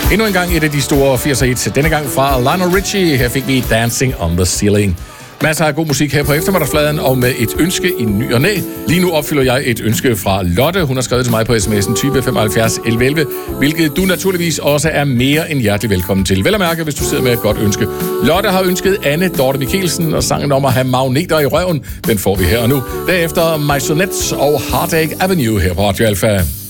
Endnu en gang et af de store 80'er hits. Denne gang fra Lionel Richie. Her fik vi Dancing on the Ceiling. Masser af god musik her på eftermiddagsfladen, og med et ønske i ny og næ. Lige nu opfylder jeg et ønske fra Lotte. Hun har skrevet til mig på sms'en type 75 1111, hvilket du naturligvis også er mere end hjertelig velkommen til. Vel at mærke, hvis du sidder med et godt ønske. Lotte har ønsket Anne Dorte Mikkelsen, og sangen om at have magneter i røven, den får vi her og nu. Derefter Maisonettes og Heartache Avenue her på Radio Alpha.